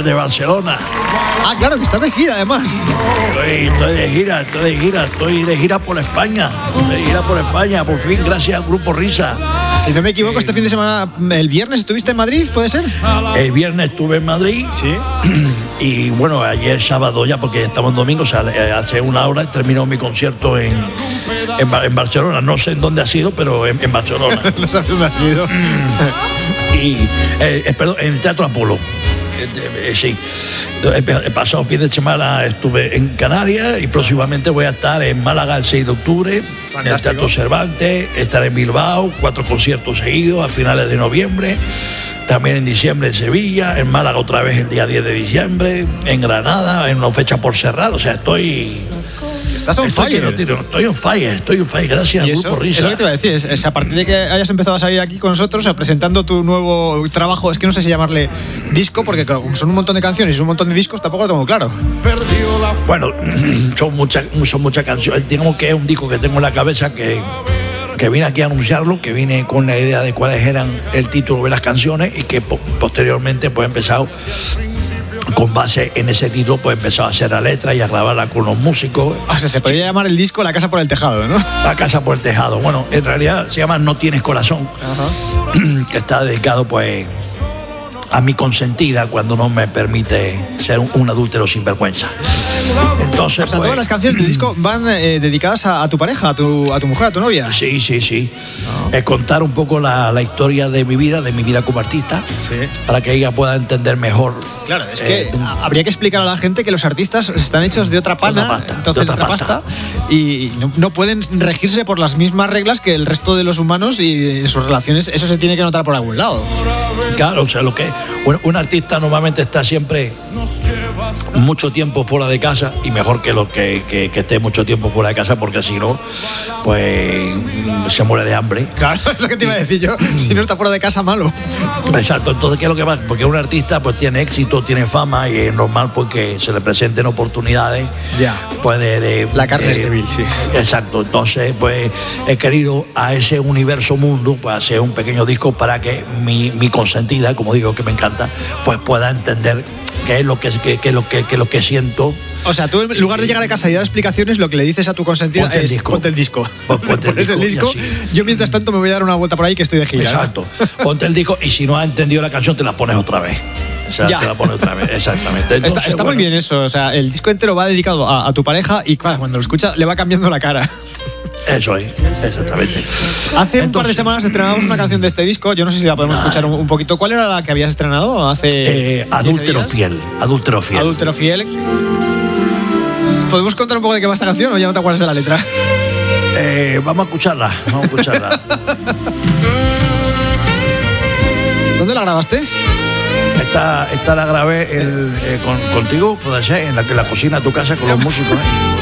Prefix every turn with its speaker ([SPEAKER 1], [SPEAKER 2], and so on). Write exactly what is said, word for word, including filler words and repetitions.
[SPEAKER 1] de Barcelona.
[SPEAKER 2] Ah, claro, que estás de gira, además.
[SPEAKER 1] Estoy, estoy de gira, estoy de gira, estoy de gira por España. De gira por España, por fin, gracias al Grupo Risa.
[SPEAKER 2] Si no me equivoco, este fin de semana, el viernes estuviste en Madrid, ¿puede ser?
[SPEAKER 1] El viernes estuve en Madrid.
[SPEAKER 2] Sí.
[SPEAKER 1] Y bueno, ayer sábado ya, porque estamos en domingo, o sea, hace una hora terminó mi concierto en, en, en Barcelona. No sé en dónde ha sido, pero en, en Barcelona.
[SPEAKER 2] No sabes dónde ha sido.
[SPEAKER 1] Y, eh, eh, perdón, en el Teatro Apolo. Eh, eh, sí, el, el pasado fin de semana estuve en Canarias y próximamente voy a estar en Málaga el seis de octubre. Fantástico. En el Teatro Cervantes, estaré en Bilbao, cuatro conciertos seguidos a finales de noviembre. También en diciembre en Sevilla, en Málaga otra vez el día diez de diciembre, en Granada, en una fecha por cerrar. O sea, estoy...
[SPEAKER 2] Estás on
[SPEAKER 1] estoy
[SPEAKER 2] fire.
[SPEAKER 1] Tiro, estoy on fire, estoy on fire, gracias al Grupo Risa.
[SPEAKER 2] Es lo que te iba a decir, es, es a partir de que hayas empezado a salir aquí con nosotros, a presentando tu nuevo trabajo, es que no sé si llamarle disco, porque claro, son un montón de canciones y un montón de discos, tampoco lo tengo claro.
[SPEAKER 1] Bueno, son muchas son muchas canciones, digamos que es un disco que tengo en la cabeza que... que vine aquí a anunciarlo, que vine con la idea de cuáles eran el título de las canciones y que po- posteriormente pues he empezado con base en ese título pues he empezado a hacer la letra y a grabarla con los músicos.
[SPEAKER 2] O sea, se podría llamar el disco La Casa por el Tejado, ¿no?
[SPEAKER 1] La Casa por el Tejado. Bueno, en realidad se llama No Tienes Corazón. Ajá. Que está dedicado pues a mi consentida cuando no me permite ser un, un adúltero sin vergüenza. Entonces,
[SPEAKER 2] o sea,
[SPEAKER 1] pues,
[SPEAKER 2] todas las canciones del disco van eh, dedicadas a, a tu pareja, a tu, a tu mujer, a tu novia.
[SPEAKER 1] Sí, sí, sí. Oh. Es contar un poco la, la historia de mi vida, de mi vida como artista,
[SPEAKER 2] sí.
[SPEAKER 1] Para que ella pueda entender mejor.
[SPEAKER 2] Claro, es que eh, habría que explicar a la gente que los artistas están hechos de otra pana,
[SPEAKER 1] pasta,
[SPEAKER 2] entonces
[SPEAKER 1] de otra,
[SPEAKER 2] otra pasta, pasta y no, no pueden regirse por las mismas reglas que el resto de los humanos y sus relaciones. Eso se tiene que notar por algún lado.
[SPEAKER 1] Claro, o sea, lo que un, un artista normalmente está siempre mucho tiempo fuera de casa y mejor que lo que, que, que esté mucho tiempo fuera de casa porque si no, pues se muere de hambre.
[SPEAKER 2] Claro, es lo que te iba a decir yo. Si no está fuera de casa, malo.
[SPEAKER 1] Exacto, entonces ¿qué es lo que pasa? Porque un artista pues tiene éxito, tiene fama y es normal pues que se le presenten oportunidades.
[SPEAKER 2] Ya.
[SPEAKER 1] Pues de, de
[SPEAKER 2] la carne
[SPEAKER 1] de,
[SPEAKER 2] es débil, sí.
[SPEAKER 1] Exacto, entonces pues he querido a ese universo mundo pues hacer un pequeño disco para que mi, mi consentida, como digo que me encanta, pues pueda entender qué es lo que, qué, qué es lo que, qué es lo que siento.
[SPEAKER 2] O sea, tú en lugar de llegar a casa y dar explicaciones, lo que le dices a tu consentida
[SPEAKER 1] ponte
[SPEAKER 2] es
[SPEAKER 1] el disco.
[SPEAKER 2] ponte el disco.
[SPEAKER 1] Ponte el disco,
[SPEAKER 2] el disco. Yo mientras tanto me voy a dar una vuelta por ahí que estoy de gira.
[SPEAKER 1] Exacto. Ponte el disco y si no has entendido la canción te la pones otra vez. O sea, ya. te la pones otra vez, exactamente. Entonces,
[SPEAKER 2] está está
[SPEAKER 1] bueno,
[SPEAKER 2] muy bien eso, o sea, el disco entero va dedicado a, a tu pareja y claro, cuando lo escucha le va cambiando la cara.
[SPEAKER 1] Eso es, exactamente.
[SPEAKER 2] Hace Entonces, un par de semanas estrenamos una canción de este disco, yo no sé si la podemos ah, escuchar un, un poquito. ¿Cuál era la que habías estrenado hace
[SPEAKER 1] eh, Adúltero Fiel, Adúltero Fiel.
[SPEAKER 2] Adúltero Fiel. ¿Podemos contar un poco de qué va esta canción o ya no te acuerdas de la letra?
[SPEAKER 1] Eh, vamos a escucharla, vamos a escucharla.
[SPEAKER 2] ¿Dónde la grabaste?
[SPEAKER 1] Esta, esta la grabé el, eh, con, contigo, puede ser, en la, en la cocina de tu casa con los músicos. ¿eh?